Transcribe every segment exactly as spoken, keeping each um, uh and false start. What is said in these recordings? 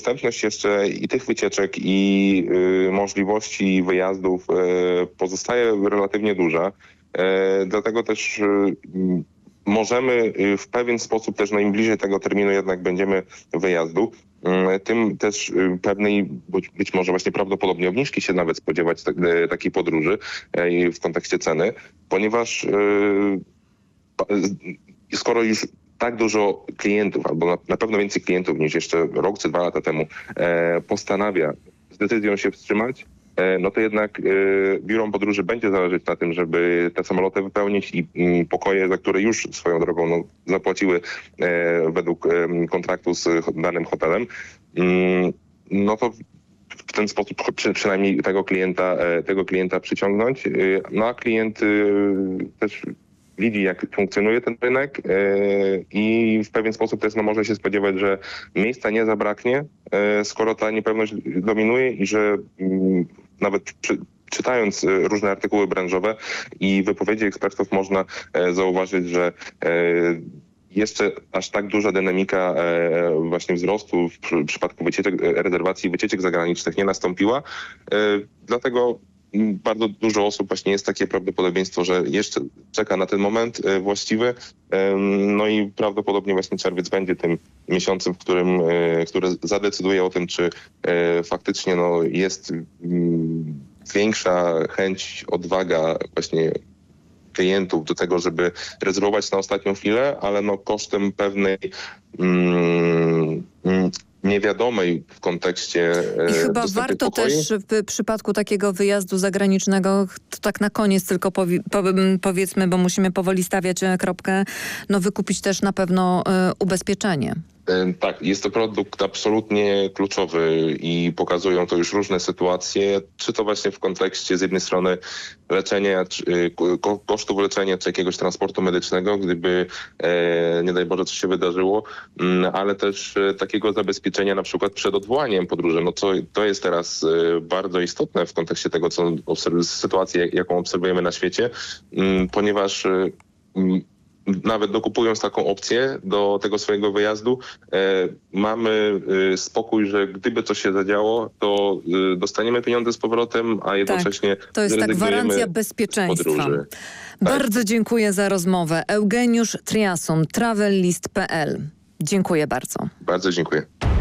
dostępność jeszcze i tych wycieczek, i y, możliwości wyjazdów y, pozostaje relatywnie duża. Y, dlatego też y, możemy w pewien sposób też, no im bliżej tego terminu jednak będziemy wyjazdu, tym też pewnej, być, być może właśnie prawdopodobnie obniżki się nawet spodziewać tak, takiej podróży w kontekście ceny, ponieważ skoro już tak dużo klientów, albo na, na pewno więcej klientów niż jeszcze rok czy dwa lata temu postanawia z decyzją się wstrzymać, no to jednak y, biurom podróży będzie zależeć na tym, żeby te samoloty wypełnić i y, pokoje, za które już swoją drogą no, zapłaciły y, według y, kontraktu z danym hotelem, y, no to w ten sposób przy, przynajmniej tego klienta, y, tego klienta przyciągnąć. Y, no a klient y, też widzi, jak funkcjonuje ten rynek yy, i w pewien sposób też no, może się spodziewać, że miejsca nie zabraknie, yy, skoro ta niepewność dominuje i że yy, nawet przy, czytając yy, różne artykuły branżowe i wypowiedzi ekspertów można yy, zauważyć, że yy, jeszcze aż tak duża dynamika e, właśnie wzrostu w, w przypadku wycieczek, rezerwacji wycieczek zagranicznych nie nastąpiła. E, dlatego bardzo dużo osób właśnie jest takie prawdopodobieństwo, że jeszcze czeka na ten moment e, właściwy. E, no i prawdopodobnie właśnie czerwiec będzie tym miesiącem, w którym, e, który zadecyduje o tym, czy e, faktycznie no, jest m, większa chęć, odwaga właśnie klientów do tego, żeby rezerwować na ostatnią chwilę, ale no kosztem pewnej mm, niewiadomej w kontekście I chyba warto pokoi. też w przypadku takiego wyjazdu zagranicznego, to tak na koniec tylko powi powiedzmy, bo musimy powoli stawiać kropkę, no wykupić też na pewno y, ubezpieczenie. Tak, jest to produkt absolutnie kluczowy i pokazują to już różne sytuacje, czy to właśnie w kontekście z jednej strony leczenia, czy, ko kosztów leczenia, czy jakiegoś transportu medycznego, gdyby e, nie daj Boże coś się wydarzyło, m, ale też e, takiego zabezpieczenia na przykład przed odwołaniem podróży. No co, to jest teraz e, bardzo istotne w kontekście tego, co sytuacji, jaką obserwujemy na świecie, m, ponieważ e, m, nawet dokupując taką opcję do tego swojego wyjazdu, e, mamy e, spokój, że gdyby coś się zadziało, to e, dostaniemy pieniądze z powrotem, a jednocześnie tak, to jest ta gwarancja bezpieczeństwa. Podróży. Bardzo tak. dziękuję za rozmowę. Eugeniusz Triasun, travellist kropka p l. Dziękuję bardzo. Bardzo dziękuję.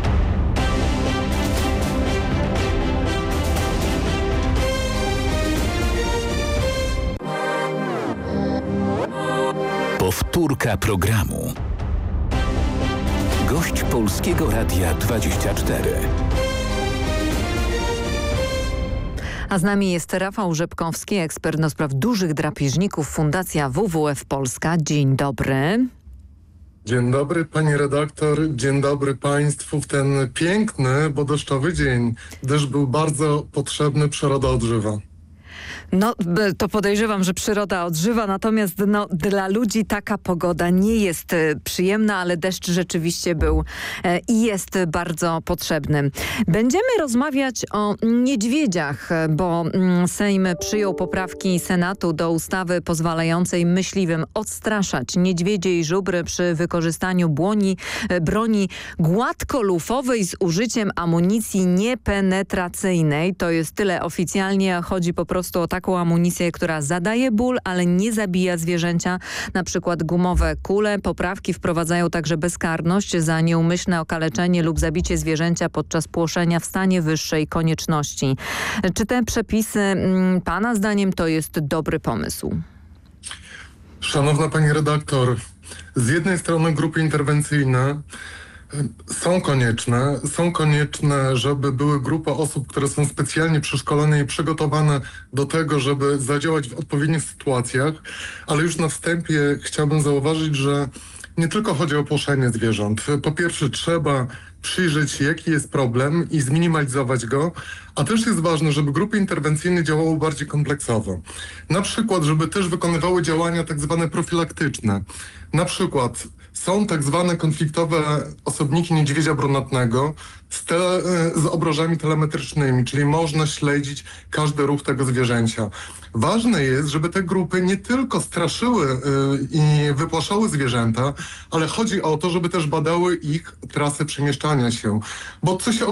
Powtórka programu. Gość Polskiego Radia dwadzieścia cztery. A z nami jest Rafał Rzepkowski, ekspert do spraw dużych drapieżników, Fundacja W W F Polska. Dzień dobry. Dzień dobry pani redaktor, dzień dobry państwu w ten piękny, bo deszczowy dzień. Deszcz był bardzo potrzebny, przyroda odżywa. No, to podejrzewam, że przyroda odżywa, natomiast no, dla ludzi taka pogoda nie jest e, przyjemna, ale deszcz rzeczywiście był e, i jest bardzo potrzebny. Będziemy rozmawiać o niedźwiedziach, bo mm, Sejm przyjął poprawki Senatu do ustawy pozwalającej myśliwym odstraszać niedźwiedzie i żubry przy wykorzystaniu błoni, e, broni gładkolufowej z użyciem amunicji niepenetracyjnej. To jest tyle oficjalnie, chodzi po prostu o taką amunicję, która zadaje ból, ale nie zabija zwierzęcia, na przykład gumowe kule. Poprawki wprowadzają także bezkarność za nieumyślne okaleczenie lub zabicie zwierzęcia podczas płoszenia w stanie wyższej konieczności. Czy te przepisy pana zdaniem to jest dobry pomysł? Szanowna pani redaktor, z jednej strony grupy interwencyjne są konieczne. Są konieczne, żeby były grupy osób, które są specjalnie przeszkolone i przygotowane do tego, żeby zadziałać w odpowiednich sytuacjach, ale już na wstępie chciałbym zauważyć, że nie tylko chodzi o płoszenie zwierząt. Po pierwsze trzeba przyjrzeć się, jaki jest problem i zminimalizować go, a też jest ważne, żeby grupy interwencyjne działały bardziej kompleksowo. Na przykład, żeby też wykonywały działania tak zwane profilaktyczne. Na przykład są tak zwane konfliktowe osobniki niedźwiedzia brunatnego z, tele, z obrożami telemetrycznymi, czyli można śledzić każdy ruch tego zwierzęcia. Ważne jest, żeby te grupy nie tylko straszyły y, i wypłaszały zwierzęta, ale chodzi o to, żeby też badały ich trasy przemieszczania się. Bo co się